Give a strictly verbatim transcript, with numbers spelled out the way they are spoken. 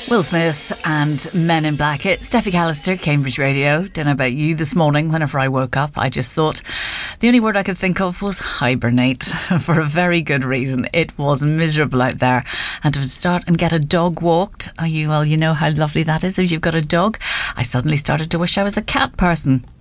Will Smith and Men in Black. It's Steffi Callister, Cambridge Radio. Don't know about you this morning. Whenever I woke up, I just thought the only word I could think of was hibernate, for a very good reason. It was miserable out there. And to start and get a dog walked, are you, well, you know how lovely that is if you've got a dog. I suddenly started to wish I was a cat person.